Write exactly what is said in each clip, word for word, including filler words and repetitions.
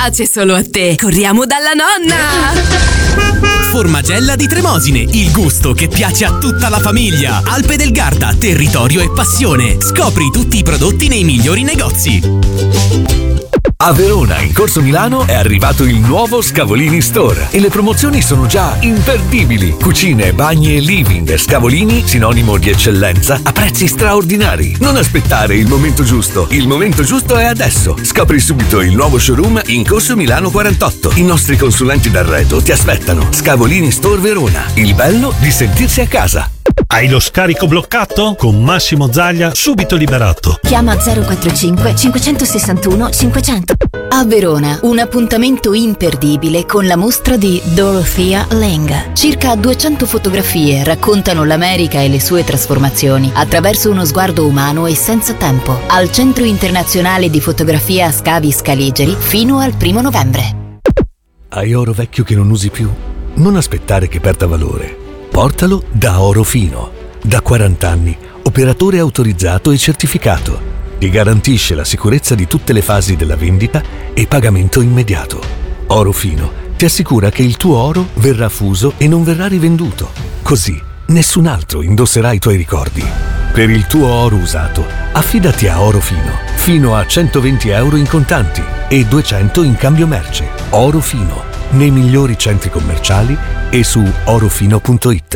piace solo a te. Corriamo dalla nonna! Formagella di Tremosine, il gusto che piace a tutta la famiglia. Alpe del Garda, territorio e passione. Scopri tutti i prodotti nei migliori negozi. A Verona, in Corso Milano, è arrivato il nuovo Scavolini Store e le promozioni sono già imperdibili. Cucine, bagni e living. Scavolini, sinonimo di eccellenza, a prezzi straordinari. Non aspettare il momento giusto. Il momento giusto è adesso. Scopri subito il nuovo showroom in Corso Milano quarantotto. I nostri consulenti d'arredo ti aspettano. Scavolini Store Verona. Il bello di sentirsi a casa. Hai lo scarico bloccato? Con Massimo Zaglia subito liberato. Chiama zero quattro cinque cinquecentosessantuno cinquecento. A Verona, un appuntamento imperdibile con la mostra di Dorothea Lange. Circa duecento fotografie raccontano l'America e le sue trasformazioni attraverso uno sguardo umano e senza tempo. Al Centro Internazionale di Fotografia Scavi Scaligeri fino al primo novembre. Hai oro vecchio che non usi più? Non aspettare che perda valore. Portalo da Oro Fino. Da quaranta anni, operatore autorizzato e certificato. Ti garantisce la sicurezza di tutte le fasi della vendita e pagamento immediato. Oro Fino ti assicura che il tuo oro verrà fuso e non verrà rivenduto. Così nessun altro indosserà i tuoi ricordi. Per il tuo oro usato, affidati a Oro Fino. Fino a centoventi euro in contanti e duecento in cambio merce. Oro Fino. Nei migliori centri commerciali e su orofino punto it.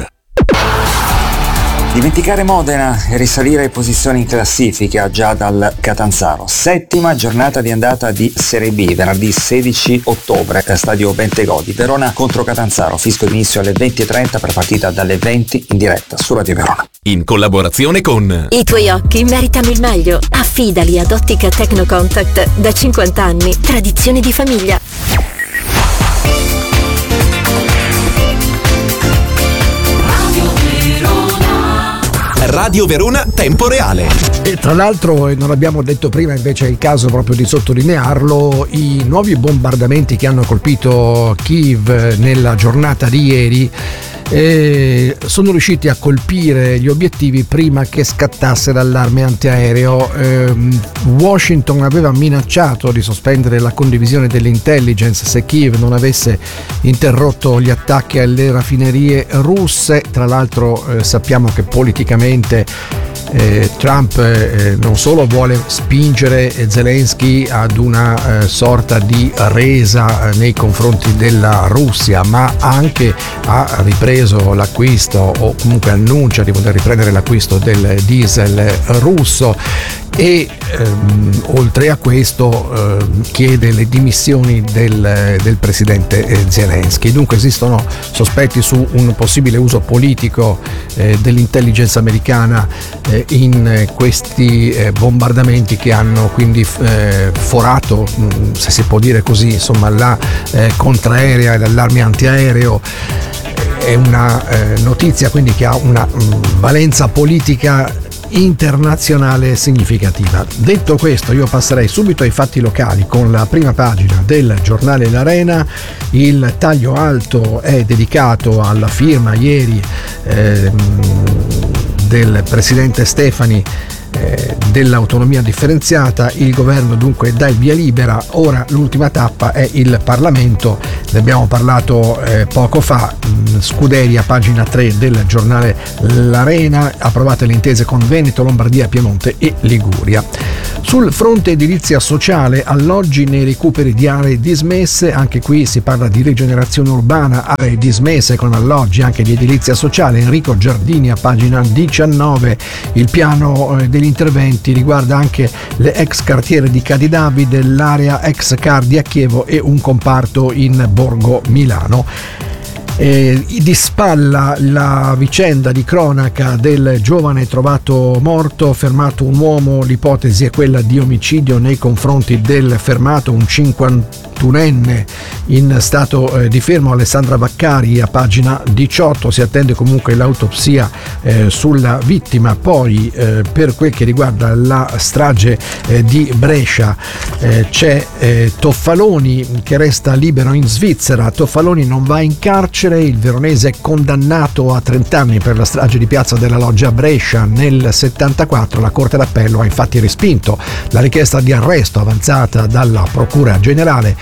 Dimenticare Modena e risalire posizioni in classifica già dal Catanzaro. Settima giornata di andata di Serie B, venerdì sedici ottobre, stadio Bentegodi. Verona contro Catanzaro, fischio d'inizio alle venti e trenta per partita dalle venti in diretta su Radio Verona. In collaborazione con I tuoi occhi meritano il meglio. Affidali ad Ottica Tecnocontact da cinquanta anni, tradizione di famiglia. Radio Verona Tempo Reale. E tra l'altro, non abbiamo detto prima, invece è il caso proprio di sottolinearlo, i nuovi bombardamenti che hanno colpito Kiev nella giornata di ieri eh, sono riusciti a colpire gli obiettivi prima che scattasse l'allarme antiaereo. Eh, Washington aveva minacciato di sospendere la condivisione dell'intelligence se Kiev non avesse interrotto gli attacchi alle raffinerie russe. Tra l'altro eh, sappiamo che politicamente Eh, Trump eh, non solo vuole spingere Zelensky ad una eh, sorta di resa eh, nei confronti della Russia, ma anche ha ripreso l'acquisto, o comunque annuncia di voler riprendere l'acquisto del diesel russo, e ehm, oltre a questo ehm, chiede le dimissioni del, del presidente Zelensky. Dunque esistono sospetti su un possibile uso politico eh, dell'intelligence americana eh, in questi eh, bombardamenti che hanno quindi eh, forato, mh, se si può dire così, insomma, la eh, contraerea e l'allarme antiaereo. È una eh, notizia quindi che ha una mh, valenza politica internazionale significativa. Detto questo, io passerei subito ai fatti locali con la prima pagina del giornale L'Arena. Il taglio alto è dedicato alla firma ieri eh, del presidente Stefani eh, dell'autonomia differenziata. Il governo dunque dà il via libera, ora l'ultima tappa è il Parlamento. Ne abbiamo parlato eh, poco fa. Scuderia, pagina tre del giornale L'Arena, approvate le intese con Veneto, Lombardia, Piemonte e Liguria. Sul fronte edilizia sociale, alloggi nei recuperi di aree dismesse, anche qui si parla di rigenerazione urbana, aree dismesse con alloggi anche di edilizia sociale. Enrico Giardini a pagina diciannove. Il piano degli interventi riguarda anche le ex cartiere di Cadidavide, l'area ex Cardi a Chievo e un comparto in Borgo Milano. Eh, di spalla la vicenda di cronaca del giovane trovato morto, fermato un uomo, l'ipotesi è quella di omicidio nei confronti del fermato, un cinquantunenne in stato eh, di fermo, Alessandra Vaccari a pagina diciotto. Si attende comunque l'autopsia eh, sulla vittima. Poi eh, per quel che riguarda la strage eh, di Brescia eh, c'è eh, Toffaloni che resta libero in Svizzera. Toffaloni non va in carcere. Il veronese è condannato a trenta anni per la strage di Piazza della Loggia a Brescia nel settantaquattro. La Corte d'Appello ha infatti respinto la richiesta di arresto avanzata dalla Procura Generale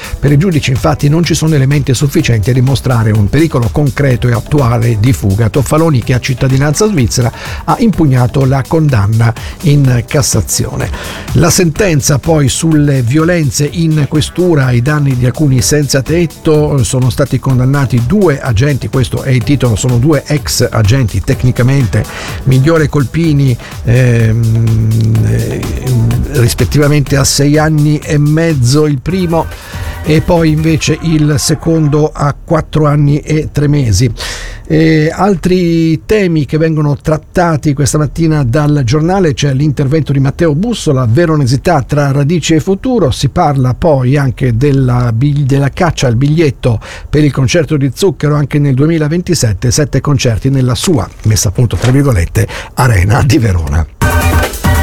Per i giudici infatti non ci sono elementi sufficienti a dimostrare un pericolo concreto e attuale di fuga. Toffaloni, che ha cittadinanza svizzera, ha impugnato la condanna in Cassazione. La sentenza poi sulle violenze in questura ai danni di alcuni senza tetto: sono stati condannati due agenti, questo è il titolo, sono due ex agenti tecnicamente, Migliore Colpini ehm, eh, rispettivamente a sei anni e mezzo il primo, e poi invece il secondo a quattro anni e tre mesi. E altri temi che vengono trattati questa mattina dal giornale: c'è l'intervento di Matteo Bussola, veronesità tra radici e futuro. Si parla poi anche della, della caccia al biglietto per il concerto di Zucchero anche nel duemilaventisette, sette concerti nella sua, messa appunto tra virgolette, arena di Verona.